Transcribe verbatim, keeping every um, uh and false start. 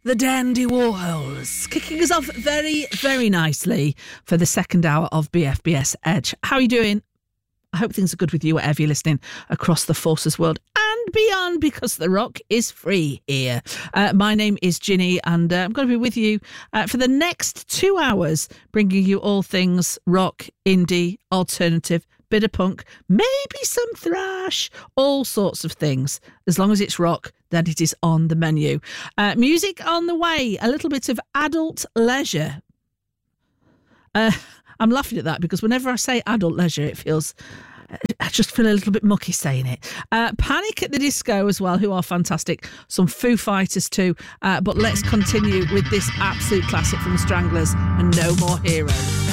The Dandy Warhols, kicking us off very, very nicely for the second hour of B F B S Edge. How are you doing? I hope things are good with you, wherever you're listening across the Forces world and beyond, because the rock is free here. Uh, my name is Ginny, and uh, I'm going to be with you uh, for the next two hours, bringing you all things rock, indie, alternative, bit of punk, maybe some thrash, all sorts of things. As long as it's rock, then it is on the menu. Uh, music on the way, a little bit of adult leisure. Uh, I'm laughing at that because whenever I say adult leisure, it feels... I just feel a little bit mucky saying it. Uh, Panic at the Disco as well, who are fantastic. Some Foo Fighters too. Uh, but let's continue with this absolute classic from the Stranglers and No More Heroes.